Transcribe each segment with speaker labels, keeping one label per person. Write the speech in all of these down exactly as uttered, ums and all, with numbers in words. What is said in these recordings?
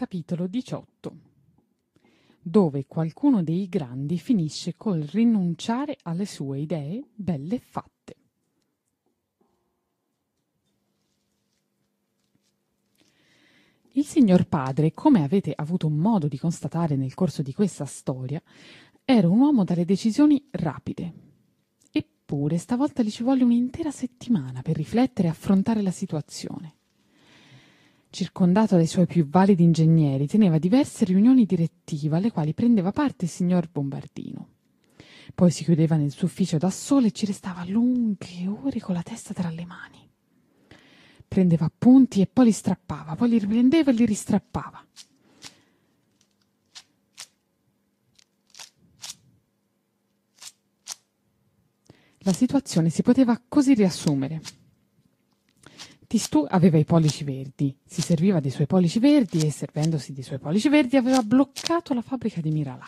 Speaker 1: Capitolo diciotto, dove qualcuno dei grandi finisce col rinunciare alle sue idee belle e fatte. Il signor padre, come avete avuto modo di constatare nel corso di questa storia, era un uomo dalle decisioni rapide. Eppure stavolta gli ci volle un'intera settimana per riflettere e affrontare la situazione. Circondato dai suoi più validi ingegneri, teneva diverse riunioni direttive alle quali prendeva parte il signor Bombardino. Poi si chiudeva nel suo ufficio da solo e ci restava lunghe ore con la testa tra le mani. Prendeva appunti e poi li strappava, poi li riprendeva e li ristrappava. La situazione si poteva così riassumere. Tistù aveva i pollici verdi, si serviva dei suoi pollici verdi e, servendosi dei suoi pollici verdi, aveva bloccato la fabbrica di Miralà.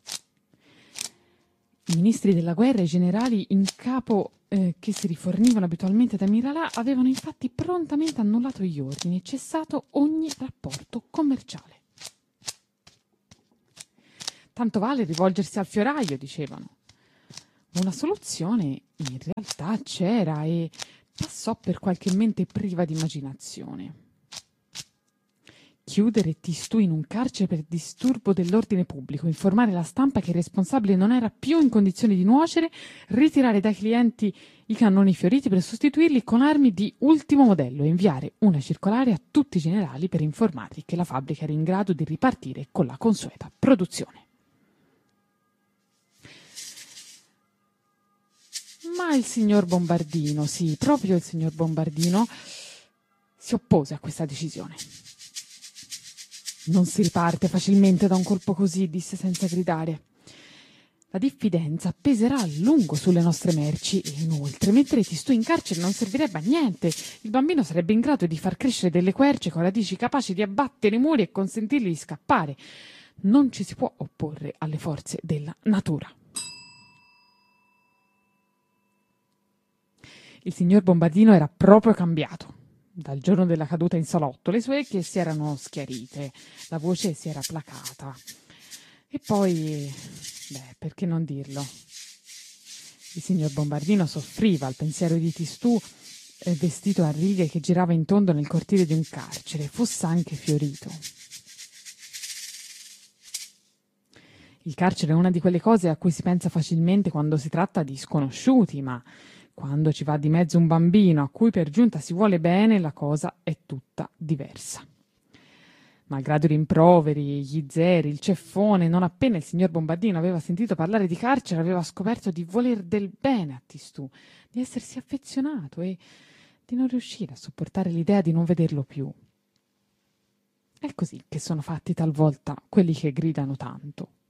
Speaker 1: I ministri della guerra e i generali in capo eh, che si rifornivano abitualmente da Miralà avevano infatti prontamente annullato gli ordini e cessato ogni rapporto commerciale. Tanto vale rivolgersi al fioraio, dicevano. Una soluzione in realtà c'era e passò per qualche mente priva di immaginazione. Chiudere Tistù in un carcere per disturbo dell'ordine pubblico, informare la stampa che il responsabile non era più in condizioni di nuocere, ritirare dai clienti i cannoni fioriti per sostituirli con armi di ultimo modello e inviare una circolare a tutti i generali per informarli che la fabbrica era in grado di ripartire con la consueta produzione. Ma il signor Bombardino, sì, proprio il signor Bombardino, si oppose a questa decisione. Non si riparte facilmente da un colpo così, disse senza gridare. La diffidenza peserà a lungo sulle nostre merci e inoltre mettere Tistù in carcere non servirebbe a niente. Il bambino sarebbe in grado di far crescere delle querce con radici capaci di abbattere i muri e consentirgli di scappare. Non ci si può opporre alle forze della natura. Il signor Bombardino era proprio cambiato. Dal giorno della caduta in salotto le sue orecchie si erano schiarite, la voce si era placata. E poi, beh, perché non dirlo? Il signor Bombardino soffriva al pensiero di Tistù eh, vestito a righe che girava in tondo nel cortile di un carcere, fosse anche fiorito. Il carcere è una di quelle cose a cui si pensa facilmente quando si tratta di sconosciuti, ma quando ci va di mezzo un bambino a cui per giunta si vuole bene, la cosa è tutta diversa. Malgrado i rimproveri, gli zeri, il ceffone, non appena il signor Bombardino aveva sentito parlare di carcere, aveva scoperto di voler del bene a Tistù, di essersi affezionato e di non riuscire a sopportare l'idea di non vederlo più. È così che sono fatti talvolta quelli che gridano tanto.